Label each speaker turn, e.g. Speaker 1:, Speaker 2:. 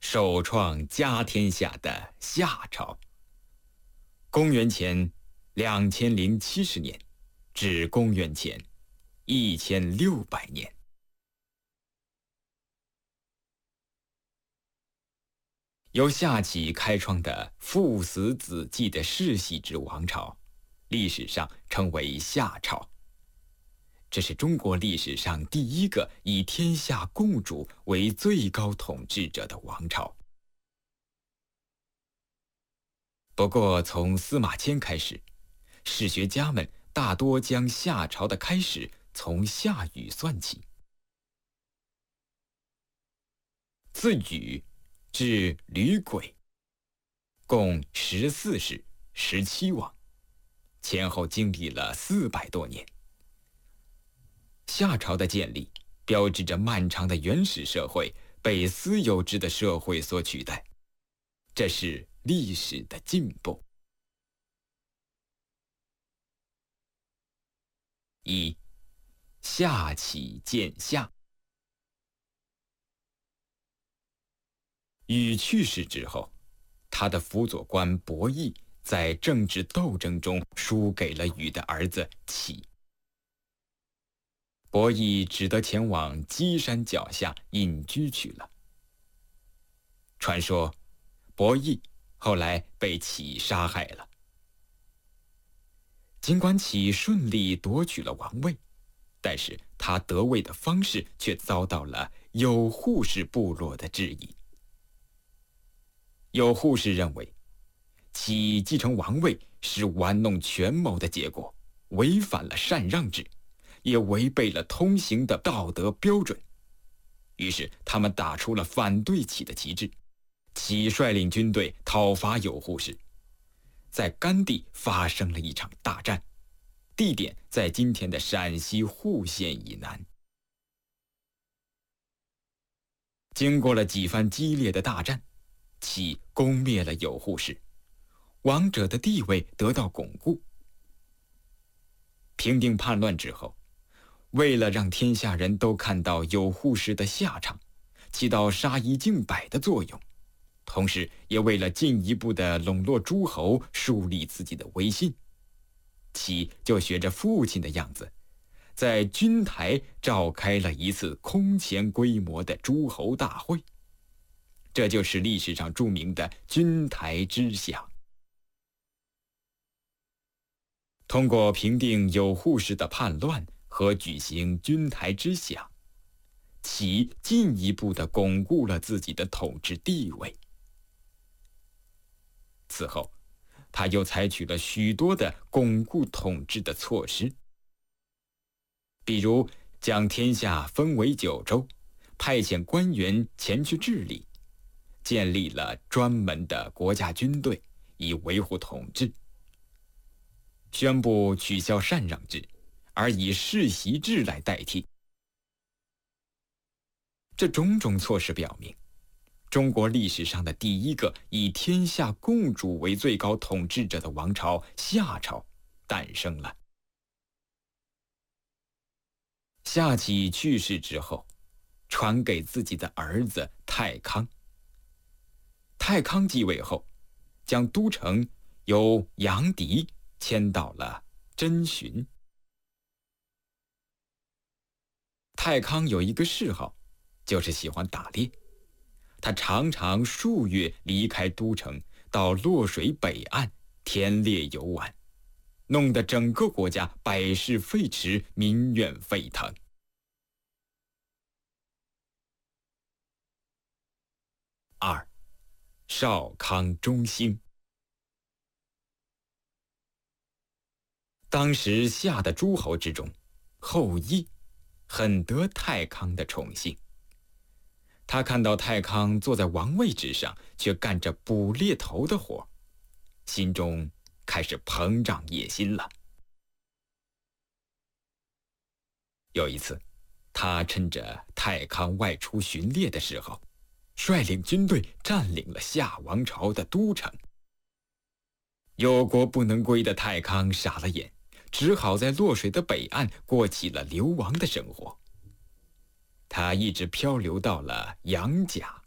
Speaker 1: 首创家天下的夏朝。公元前2070年至公元前1600年。由夏启开创的父死子继的世袭制王朝，历史上称为夏朝。这是中国历史上第一个以天下共主为最高统治者的王朝。不过，从司马迁开始，史学家们大多将夏朝的开始从夏禹算起。自禹至吕轨，共14世17王，前后经历了400多年。夏朝的建立，标志着漫长的原始社会被私有制的社会所取代，这是历史的进步。1. 夏启建夏。禹去世之后，他的辅佐官伯益在政治斗争中输给了禹的儿子启。伯益只得前往箕山脚下隐居去了。传说，伯益后来被启杀害了。尽管启顺利夺取了王位，但是他得位的方式却遭到了有扈氏部落的质疑。有扈氏认为，启继承王位是玩弄权谋的结果，违反了禅让制，也违背了通行的道德标准。于是他们打出了反对启的旗帜。启率领军队讨伐有扈氏，在甘地发生了一场大战，地点在今天的陕西户县以南。经过了几番激烈的大战，启攻灭了有扈氏，王者的地位得到巩固。平定叛乱之后，为了让天下人都看到有扈氏的下场，起到杀一儆百的作用，同时也为了进一步的笼络诸侯，树立自己的威信，启就学着父亲的样子，在君台召开了一次空前规模的诸侯大会。这就是历史上著名的君台之响。通过平定有扈氏的叛乱和举行君台之响，启进一步地巩固了自己的统治地位。此后，他又采取了许多的巩固统治的措施，比如将天下分为9州，派遣官员前去治理，建立了专门的国家军队以维护统治，宣布取消禅让制，而以世袭制来代替。这种种措施表明，中国历史上的第一个以天下共主为最高统治者的王朝夏朝诞生了。夏启去世之后，传给自己的儿子太康。太康继位后，将都城由阳翟迁到了真寻。太康有一个嗜好，就是喜欢打猎。他常常数月离开都城，到洛水北岸田猎游玩，弄得整个国家百事废弛，民怨沸腾。2. 少康中兴。当时夏的诸侯之中，后羿很得太康的宠幸。他看到太康坐在王位之上，却干着捕猎头的活，心中开始膨胀野心了。有一次，他趁着太康外出巡猎的时候，率领军队占领了夏王朝的都城。有国不能归的太康傻了眼，只好在洛水的北岸过起了流亡的生活。他一直漂流到了阳甲，